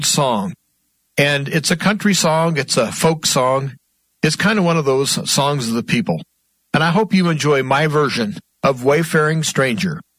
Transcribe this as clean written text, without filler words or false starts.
song. And it's a country song. It's a folk song. It's kind of one of those songs of the people. And I hope you enjoy my version of Wayfaring Stranger.